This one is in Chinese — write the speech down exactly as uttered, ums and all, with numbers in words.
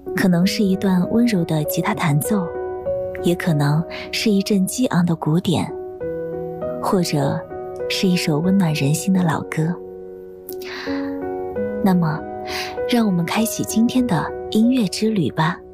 可能是一段温柔的吉他弹奏，也可能是一阵激昂的鼓点，或者是一首温暖人心的老歌。那么让我们开启今天的音乐之旅吧。